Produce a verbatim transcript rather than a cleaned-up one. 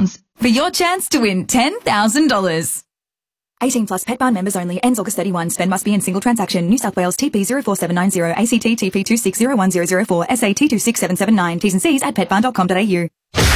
pounds for your chance to win ten thousand dollars. eighteen plus Pet Barn members only. Ends August thirty-first. Spend must be in single transaction. New South Wales T P zero four seven nine zero, A C T T P two six zero one zero zero four, S A T two six seven seven nine. T's and C's at pet barn dot com dot a u.